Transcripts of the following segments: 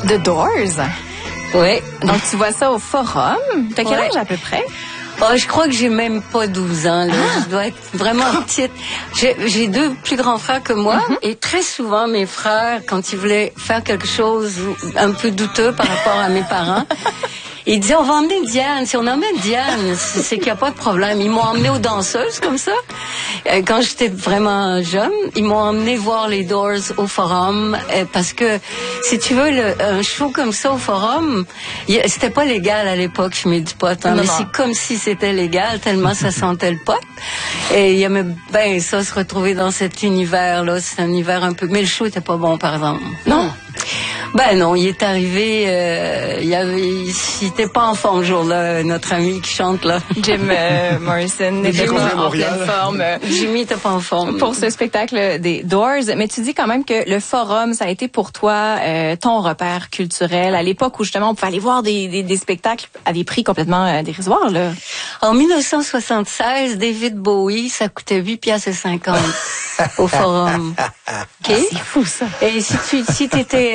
The Doors. Oui. Donc, tu vois ça au Forum. T'as quel âge à peu près? Oh, je crois que j'ai même pas 12 ans, là. Je dois être vraiment petite. J'ai 2 plus grands frères que moi, et très souvent, mes frères, quand ils voulaient faire quelque chose un peu douteux par rapport à mes parents, ils disaient, on va emmener Diane. Si on emmène Diane, c'est qu'il n'y a pas de problème. Ils m'ont emmené aux danseuses, comme ça. Quand j'étais vraiment jeune, ils m'ont emmené voir les Doors au Forum, parce que, si tu veux, un show comme ça au Forum, c'était pas légal à l'époque, je mets du pot, hein, mais c'est comme si c'était légal, tellement ça sentait le pot. Et il aimait bien ça, se retrouver dans cet univers-là. C'est un univers un peu... Mais le show était pas bon, par exemple. Non. Ben non, il est arrivé, il était pas en forme ce jour-là, notre ami qui chante là. Jim Morrison n'était pas en pleine forme. Jimmy était pas en forme. Pour ce spectacle des Doors. Mais tu dis quand même que le Forum, ça a été pour toi ton repère culturel à l'époque où justement on pouvait aller voir des spectacles à des prix complètement dérisoires, là. En 1976, David Bowie, ça coûtait 8,50 $ au Forum. Okay? C'est fou, ça. Et si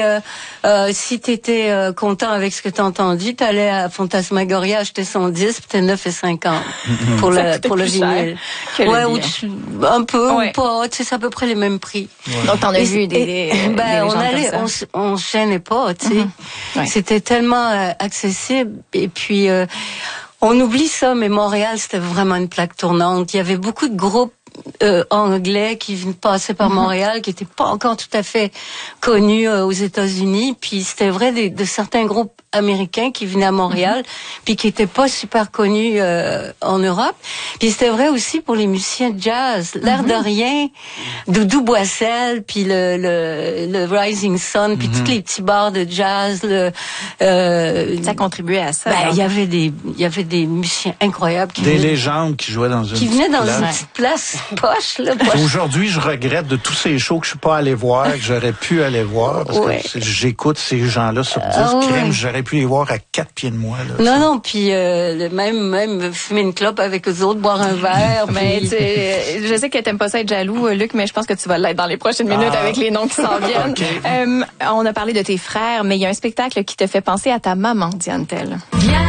t'étais content avec ce que t'as entendu, t'allais à Fantasmagoria acheter son disque, c'était 9,50 $ pour le vinyle. Ouais, un peu, ou pas, tu sais, c'est à peu près les mêmes prix. Ouais. Donc t'en as vu des on se gênait pas, tu sais. Ouais. C'était tellement accessible, et puis on oublie ça, mais Montréal, c'était vraiment une plaque tournante. Il y avait beaucoup de groupes anglais qui passaient par Montréal, qui n'étaient pas encore tout à fait connus aux États-Unis. Puis c'était vrai de certains groupes américains qui venaient à Montréal, puis qui étaient pas super connus en Europe. Puis c'était vrai aussi pour les musiciens de jazz. L'air de rien, Doudou Boissel, puis le Rising Sun, puis tous les petits bars de jazz. Ça contribuait à ça. Ben, il y avait des musiciens incroyables des légendes qui jouaient dans une qui venaient dans une petite place poche, là. Aujourd'hui, je regrette de tous ces shows que je suis pas allé voir, que j'aurais pu aller voir, parce que j'écoute ces gens-là sur disque. J'aurais pu les voir à 4 pieds de moi, là. Non, puis même fumer une clope avec eux autres, boire un verre. Mais je sais que t'aimes pas ça être jaloux, Luc, mais je pense que tu vas l'être dans les prochaines minutes avec les noms qui s'en viennent. Okay. On a parlé de tes frères, mais il y a un spectacle qui te fait penser à ta maman, Diane Tell.